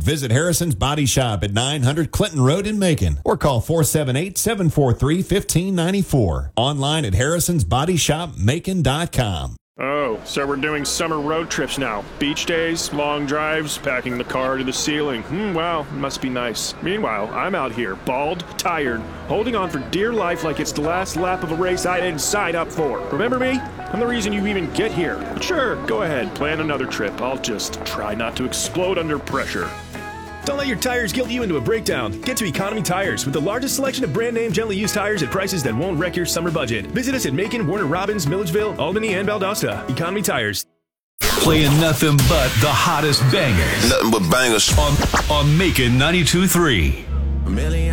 Visit Harrison's Body Shop at 900 Clinton Road in Macon or call 478-743-1594. Online at harrisonsbodyshopmacon.com. Oh, so we're doing summer road trips now. Beach days, long drives, packing the car to the ceiling. Wow, must be nice. Meanwhile, I'm out here, bald, tired, holding on for dear life like it's the last lap of a race I didn't sign up for. Remember me? I'm the reason you even get here. But sure, go ahead, plan another trip. I'll just try not to explode under pressure. Don't let your tires guilt you into a breakdown. Get to Economy Tires with the largest selection of brand name gently used tires at prices that won't wreck your summer budget. Visit us at Macon, Warner Robins, Milledgeville, Albany, and Valdosta. Economy Tires. Playing nothing but the hottest bangers. Nothing but bangers. On Macon 92.3.